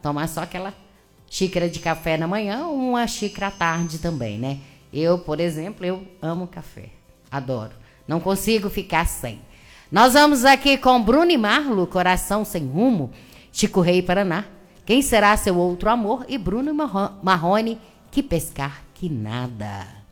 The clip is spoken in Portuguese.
tomar só aquela xícara de café na manhã, uma xícara à tarde também, né? Eu, por exemplo, eu amo café. Adoro. Não consigo ficar sem. Nós vamos aqui com Bruno e Marlo, Coração Sem Rumo, Chico Rei Paraná, Quem Será Seu Outro Amor e Bruno Marrone, Que Pescar Que Nada.